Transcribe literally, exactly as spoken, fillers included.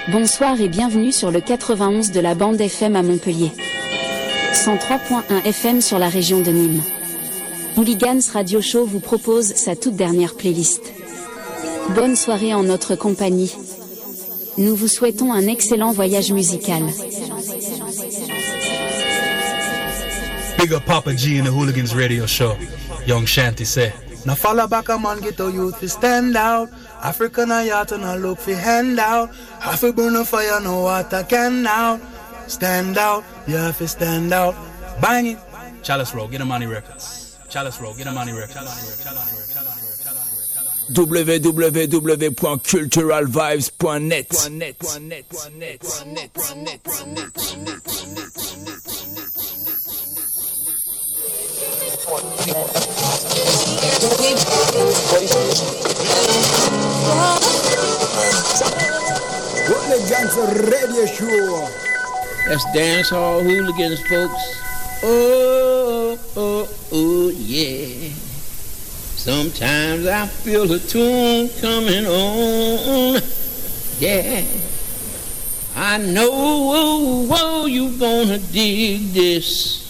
Bonsoir et bienvenue sur le quatre-vingt-onze de la bande F M à Montpellier. cent trois point un F M sur la région de Nîmes. Hooligans Radio Show vous propose sa toute dernière playlist. Bonne soirée en notre compagnie. Nous vous souhaitons un excellent voyage musical. Big up Papa G in the Hooligans Radio Show. Young Shanty say. Now follow back a man get a youth fi stand out. African a yacht and a look fi hand out. Have to burn a fire, no water can out. Stand out, you have to stand out. Bang it. Chalice Roll, get a money records. Chalice Roll, get a money records. w w w point cultural vibes point net Hooligans Radio Show. That's Dancehall Hooligans, folks. Oh, oh, oh, yeah. Sometimes I feel the tune coming on. Yeah. I know, whoa, whoa, you gonna dig this.